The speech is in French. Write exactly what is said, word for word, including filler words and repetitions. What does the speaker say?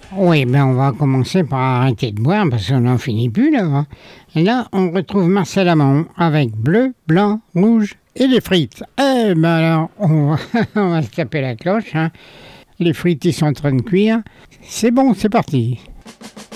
Oui, ben on va commencer par arrêter de boire parce qu'on n'en finit plus là, hein. Et là, on retrouve Marcel Amont avec bleu, blanc, rouge et les frites. Eh ben alors, on va, on va se taper la cloche, hein. Les frites, ils sont en train de cuire. C'est bon, c'est parti.